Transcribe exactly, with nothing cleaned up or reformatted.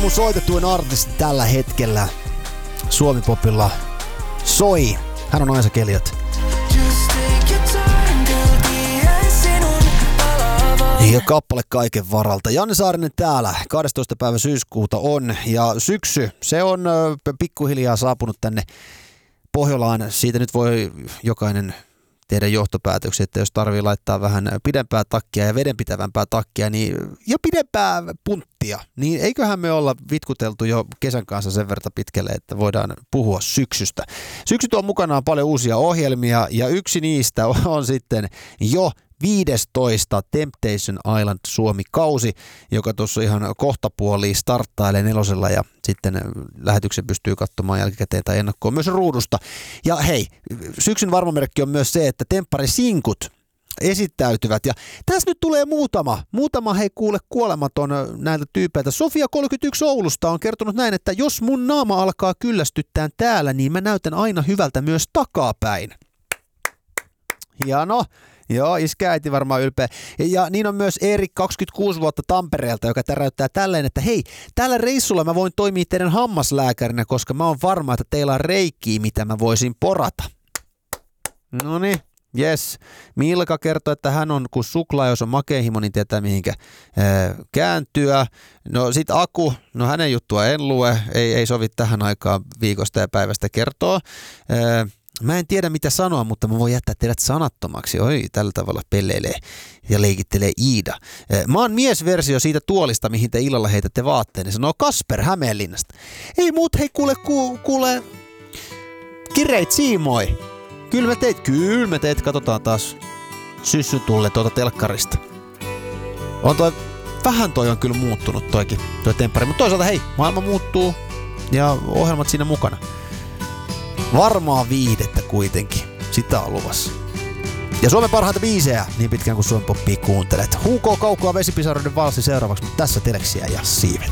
mun soitetuin artisti tällä hetkellä Suomi-popilla soi. Hän on Aisa Keliot. Ja kappale kaiken varalta. Janne Saarinen täällä. kahdestoista päivä syyskuuta on. Ja syksy, se on pikkuhiljaa saapunut tänne Pohjolaan. Siitä nyt voi jokainen tehdä johtopäätöksiä, että jos tarvii laittaa vähän pidempää takkia ja vedenpitävämpää takkia niin, ja pidempää punttia, niin eiköhän me olla vitkuteltu jo kesän kanssa sen verran pitkälle, että voidaan puhua syksystä. Syksy tuo mukanaan paljon uusia ohjelmia ja yksi niistä on sitten jo viidestoista Temptation Island Suomi-kausi, joka tuossa ihan kohtapuoliin starttailee nelosella ja sitten lähetyksen pystyy katsomaan jälkikäteen tai ennakkoon myös ruudusta. Ja hei, syksyn varmamerkki on myös se, että Temppari-sinkut esittäytyvät ja tässä nyt tulee muutama, muutama hei kuule kuolematon näiltä tyypeiltä. Sofia kolmekymmentäyksi Oulusta on kertonut näin, että jos mun naama alkaa kyllästyttää täällä, niin mä näytän aina hyvältä myös takapäin. Hieno. Joo, iskä äiti varmaan ylpeä. Ja niin on myös Erik, kaksikymmentäkuusi vuotta Tampereelta, joka täräyttää tälleen, että hei, tällä reissulla mä voin toimia teidän hammaslääkärinä, koska mä oon varma, että teillä on reikkiä, mitä mä voisin porata. Noniin, jes. Milka kertoo, että hän on, kun suklaa, jos on makeahimo, niin tietää mihinkä ää, kääntyä. No sit Aku, no hänen juttua en lue, ei, ei sovi tähän aikaan viikosta ja päivästä kertoa. Ää, Mä en tiedä mitä sanoa, mutta mä voin jättää teidät sanattomaksi. Oi, tällä tavalla pelleilee ja leikittelee Iida. Mä oon miesversio siitä tuolista, mihin te illalla heitätte vaatteen. Ne sanoo Kasper Hämeenlinnasta. Ei muut, hei kuule, ku, kuule, kireit siimoi. Kyllä mä teit, kyllä mä teit, katsotaan taas syssy tulle tuota telkkarista. On toi, vähän toi on kyllä muuttunut toikin, toi temppari. Mutta toisaalta hei, maailma muuttuu ja ohjelmat siinä mukana. Varmaa viihdettä kuitenkin. Sitä on luvassa. Ja Suomen parhaita biisejä, niin pitkään kuin Suomen poppia kuuntelet. H K Kaukoa vesipisaroiden valssi seuraavaksi, mutta tässä teleksiä ja siivet.